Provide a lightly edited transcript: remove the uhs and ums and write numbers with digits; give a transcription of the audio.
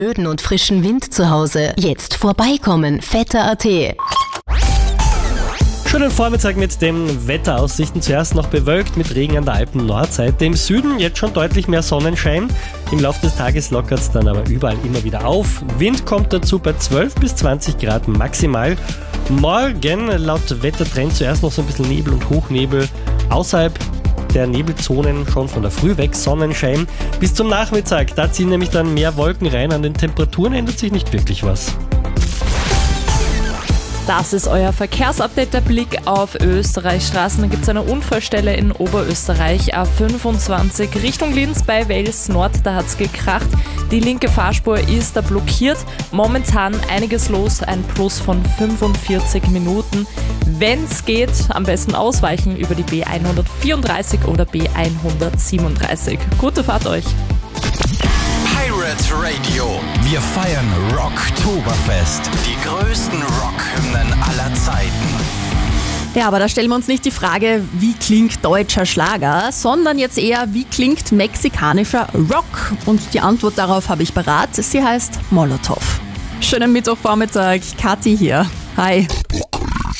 Öden und frischen Wind zu Hause. Jetzt vorbeikommen. Vetter.at. Schönen Vormittag mit den Wetteraussichten. Zuerst noch bewölkt mit Regen an der Alpen-Nordseite. Im Süden jetzt schon deutlich mehr Sonnenschein. Im Laufe des Tages lockert es dann aber überall immer wieder auf. Wind kommt dazu bei 12 bis 20 Grad maximal. Morgen laut Wettertrend zuerst noch so ein bisschen Nebel und Hochnebel. Außerhalb der Nebelzonen schon von der Früh weg Sonnenschein. Bis zum Nachmittag, da ziehen nämlich dann mehr Wolken rein. An den Temperaturen ändert sich nicht wirklich was. Das ist euer Verkehrsupdate, der Blick auf Österreichs Straßen. Da gibt es eine Unfallstelle in Oberösterreich, A25 Richtung Linz bei Wels Nord, da hat es gekracht. Die linke Fahrspur ist da blockiert. Momentan einiges los, ein Plus von 45 Minuten. Wenn es geht, am besten ausweichen über die B134 oder B137. Gute Fahrt euch! Pirate Radio. Wir feiern Rocktoberfest. Die größten Rockhymnen aller Zeiten. Ja, aber da stellen wir uns nicht die Frage, wie klingt deutscher Schlager, sondern jetzt eher, wie klingt mexikanischer Rock? Und die Antwort darauf habe ich parat. Sie heißt Molotov. Schönen Mittwochvormittag, Kathi hier. Hi.